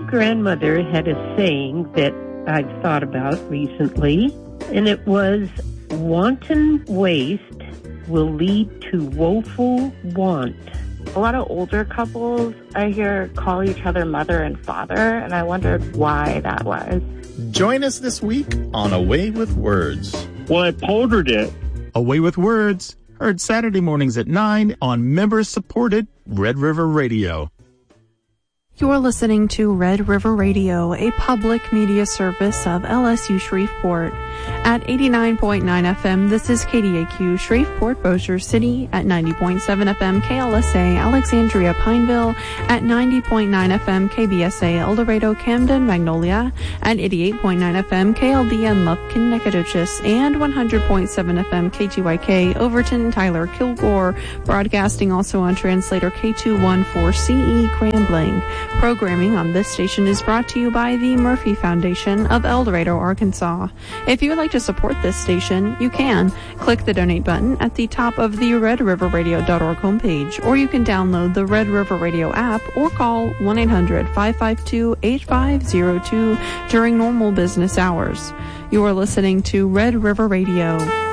grandmother had a saying that I've thought about recently, and it was, wanton waste will lead to woeful want. A lot of older couples I hear call each other mother and father, and I wondered why that was. Join us this week on A Way with Words. Well, I pondered it. A Way with Words, heard Saturday mornings at 9 on member-supported Red River Radio. You're listening to Red River Radio, a public media service of LSU Shreveport. At 89.9 FM, this is KDAQ Shreveport Bossier City. At 90.7 FM, KLSA Alexandria Pineville. At 90.9 FM, KBSA El Dorado Camden Magnolia. At 88.9 FM, KLDN Lufkin Nacogdoches. And 100.7 FM, KGYK Overton Tyler Kilgore. Broadcasting also on translator K214CE Grambling. Programming on this station is brought to you by the Murphy Foundation of El Dorado, Arkansas. If you would like to support this station, you can. Click the donate button at the top of the redriverradio.org homepage, or you can download the Red River Radio app or call 1-800-552-8502 during normal business hours. You are listening to Red River Radio.